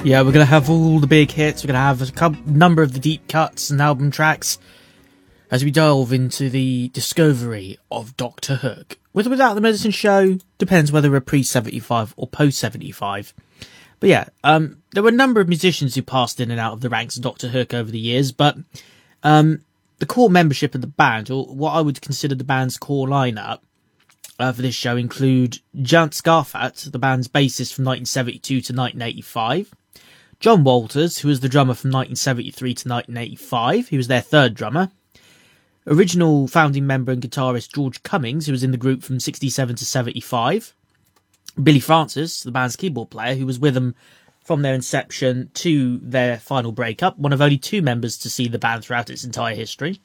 Yeah, we're going to have all the big hits. We're going to have a number of the deep cuts and album tracks as we delve into the discovery of Doctor Hook. With or without the Medicine Show, depends whether we're pre-75 or post-75. But yeah, there were a number of musicians who passed in and out of the ranks of Doctor Hook over the years, but the core membership of the band, or what I would consider the band's core lineup for this show, include Jant Scarfat, the band's bassist from 1972 to 1985, John Walters, who was the drummer from 1973 to 1985, he was their third drummer, original founding member and guitarist George Cummings, who was in the group from 67 to 75, Billy Francis, the band's keyboard player, who was with them from their inception to their final breakup, one of only two members to see the band throughout its entire history.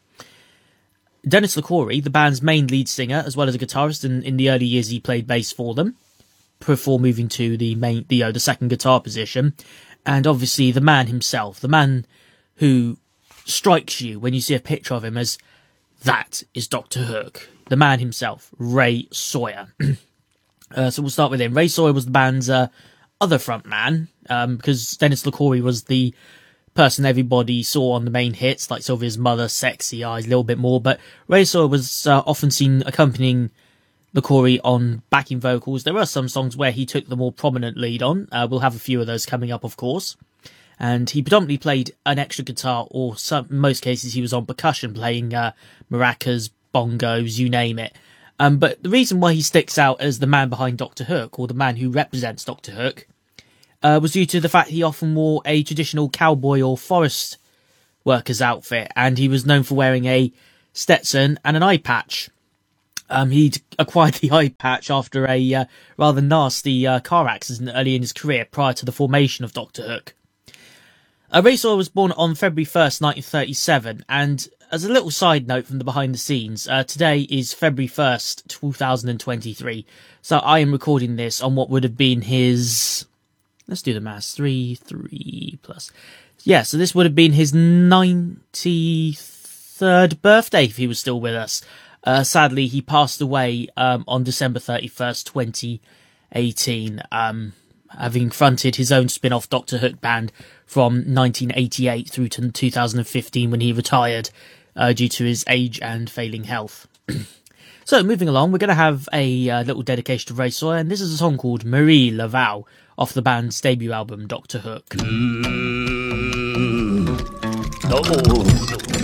Dennis LaCourie, the band's main lead singer, as well as a guitarist, and in the early years he played bass for them, before moving to the second guitar position. And obviously the man himself, the man who strikes you when you see a picture of him as, that is Doctor Hook. The man himself, Ray Sawyer. So we'll start with him. Ray Sawyer was the band's other front man, because Dennis LaCourie was the person everybody saw on the main hits, like Sylvia's Mother, Sexy Eyes, a little bit more. But Ray Sawyer was often seen accompanying LaCourie on backing vocals. There are some songs where he took the more prominent lead on. We'll have a few of those coming up, of course. And he predominantly played an extra guitar, or in most cases he was on percussion, playing maracas, bongos, you name it. But the reason why he sticks out as the man behind Doctor Hook, or the man who represents Doctor Hook, was due to the fact he often wore a traditional cowboy or forest worker's outfit, and he was known for wearing a Stetson and an eye patch. He'd acquired the eye patch after a rather nasty car accident early in his career, prior to the formation of Doctor Hook. Ray Sawyer was born on February 1st, 1937, and as a little side note from the behind the scenes, today is February 1st, 2023, so I am recording this on what would have been his, let's do the maths, 3 plus, yeah, so this would have been his 93rd birthday if he was still with us. Sadly, he passed away on December 31st, 2018, having fronted his own spin-off Doctor Hook band from 1988 through to 2015 when he retired due to his age and failing health. So, moving along, we're going to have a little dedication to Ray Sawyer, and this is a song called Marie Laval off the band's debut album, Doctor Hook.